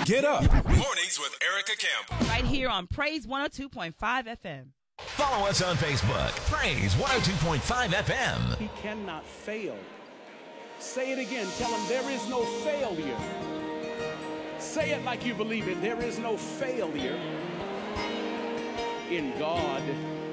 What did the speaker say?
Get up. Mornings with Erica Campbell. Right here on Praise 102.5 FM. Follow us on Facebook. Praise 102.5 FM. He cannot fail. Say it again. Tell him there is no failure. Say it like you believe it. There is no failure in God.